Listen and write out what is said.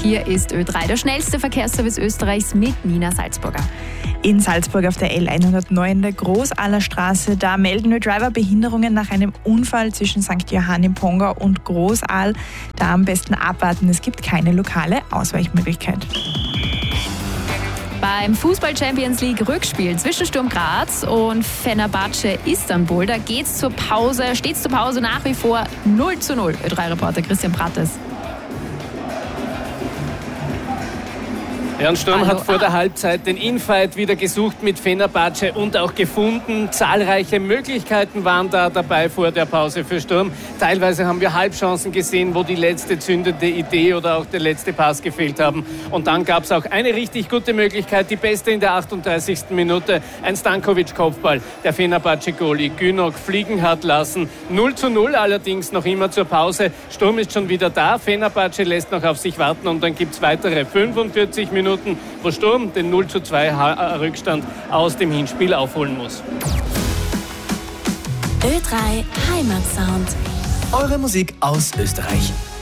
Hier ist Ö3, der schnellste Verkehrsservice Österreichs mit Nina Salzburger. In Salzburg auf der L109 in der Großaler Straße, da melden Driver Behinderungen nach einem Unfall zwischen St. Johann im Pongau und Großaal. Da am besten abwarten, es gibt keine lokale Ausweichmöglichkeit. Beim Fußball-Champions League Rückspiel zwischen Sturm Graz und Fenerbahce Istanbul, da steht's zur Pause nach wie vor 0:0. Ö3-Reporter Christian Prates. Ja, Sturm hat vor der Halbzeit den Infight wieder gesucht mit Fenerbahce und auch gefunden. Zahlreiche Möglichkeiten waren da dabei vor der Pause für Sturm. Teilweise haben wir Halbchancen gesehen, wo die letzte zündende Idee oder auch der letzte Pass gefehlt haben. Und dann gab es auch eine richtig gute Möglichkeit, die beste in der 38. Minute. Ein Stankovic-Kopfball, der Fenerbahce-Goalie Günok fliegen hat lassen. 0:0 allerdings noch immer zur Pause. Sturm ist schon wieder da. Fenerbahce lässt noch auf sich warten und dann gibt es weitere 45 Minuten, wo Sturm den 0:2 Rückstand aus dem Hinspiel aufholen muss. Ö3 Heimatsound. Eure Musik aus Österreich.